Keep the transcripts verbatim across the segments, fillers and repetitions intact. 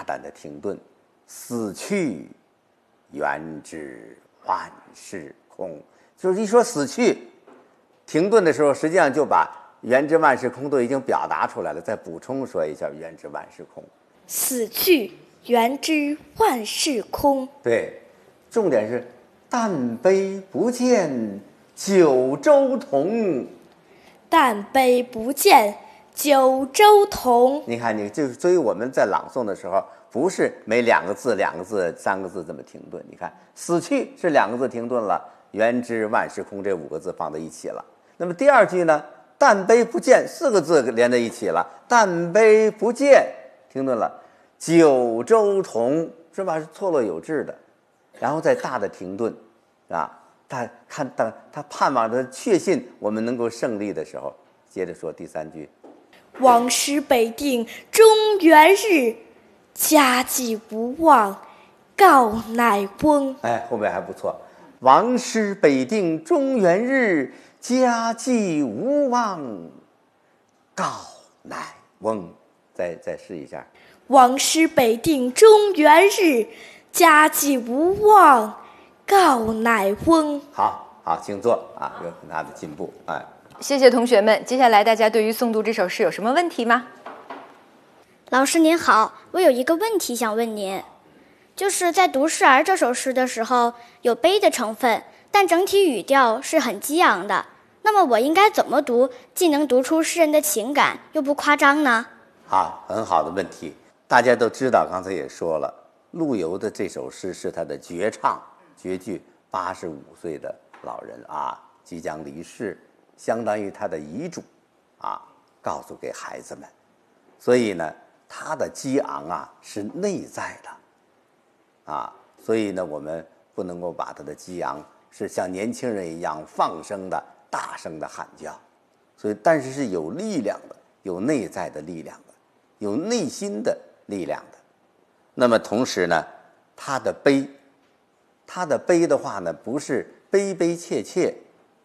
胆的停顿，死去，元知万事空。就是一说死去，停顿的时候，实际上就把元知万事空都已经表达出来了。再补充说一下元知万事空。 死去，元知万事空。 对，重点是但悲不见九州同。 但悲不见九州同。 你看，你就是，所以我们在朗诵的时候，不是每两个字、两个字、三个字这么停顿。你看，死去是两个字停顿了，元知万事空这五个字放在一起了。那么第二句呢，但悲不见四个字连在一起了，但悲不见停顿了，九州同是吧？是错落有致的，然后再大的停顿啊。他看到他盼望着确信我们能够胜利的时候，接着说第三句： 王师北定中原日，家祭无忘告乃翁。 哎，后面还不错。王师北定中原日，家祭无忘告乃翁。再再试一下。 王师北定中原日，家祭无忘告乃翁。 好好，请坐啊，有很大的进步。哎， 谢谢同学们。接下来大家对于诵读这首诗有什么问题吗？ 老师您好，我有一个问题想问您，就是在读《示儿》这首诗的时候，有悲的成分，但整体语调是很激昂的。那么我应该怎么读，既能读出诗人的情感，又不夸张呢？ 好，很好的问题。大家都知道，刚才也说了，陆游的这首诗是他的绝唱。绝句，八十五岁的老人啊，即将离世，相当于他的遗嘱啊，告诉给孩子们。所以呢，他的激昂啊是内在的啊，所以呢，我们不能够把他的激昂是像年轻人一样放声的、大声的喊叫。所以，但是是有力量的，有内在的力量的，有内心的力量的。那么同时呢，他的悲。他的悲的话呢，不是悲悲切切，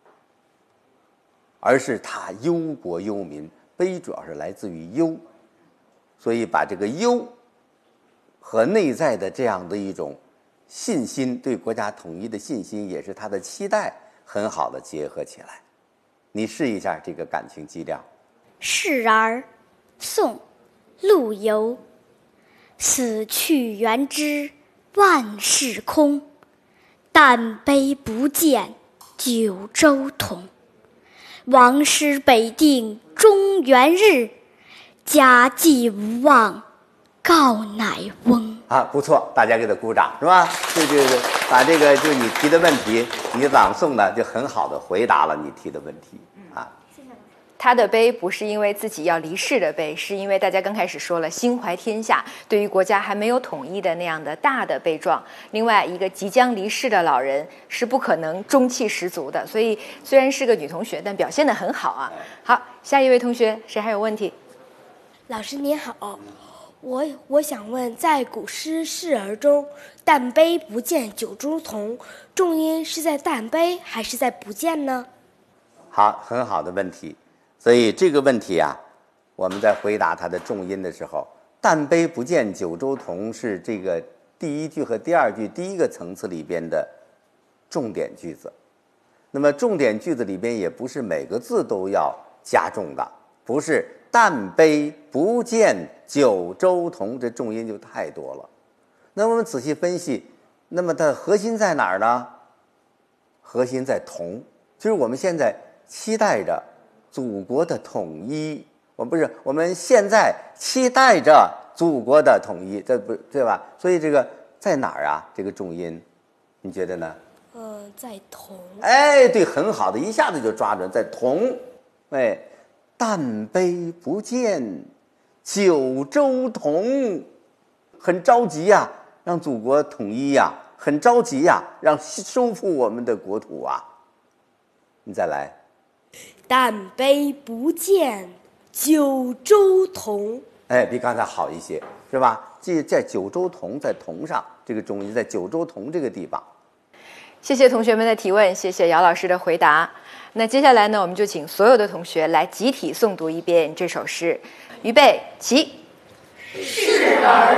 而是他忧国忧民。悲主要是来自于忧，所以把这个忧和内在的这样的一种信心，对国家统一的信心，也是他的期待，很好的结合起来。你试一下这个感情基调。 示儿，宋，陆游。死去元知万事空，但悲不见九州同。王师北定中原日，家祭无忘告乃翁。 啊，不错，大家给他鼓掌，是吧？这就是把这个就是你提的问题，你朗诵呢就很好的回答了你提的问题啊。 他的悲不是因为自己要离世的悲，是因为大家刚开始说了心怀天下，对于国家还没有统一的那样的大的悲壮。另外一个即将离世的老人是不可能中气十足的，所以虽然是个女同学，但表现得很好啊。好，下一位同学，谁还有问题？ 老师您好，我我想问，在古诗《示儿》中，但悲不见九州同，重音是在但悲还是在不见呢？ 好，很好的问题。所以这个问题啊，我们在回答它的重音的时候，但悲不见九州同是这个第一句和第二句第一个层次里边的重点句子。那么重点句子里边也不是每个字都要加重的，不是但悲不见九州同，这重音就太多了。那我们仔细分析，那么它的核心在哪儿呢？核心在同，就是我们现在期待着祖国的统一，我们不是我们现在期待着祖国的统一，这不对吧？所以这个在哪儿啊？这个重音，你觉得呢？ 呃，在同。 哎，对，很好的，一下子就抓准，在同。哎，但悲不见九州同，很着急呀、啊，让祖国统一呀、啊，很着急呀、啊，让收复我们的国土啊。你再来。 但悲不见九州同， 哎，比刚才好一些，是吧？这在九州同，在同上，这个重音在九州同这个地方。 谢谢同学们的提问，谢谢姚老师的回答。那接下来呢，我们就请所有的同学来集体诵读一遍这首诗。预备，起。 示儿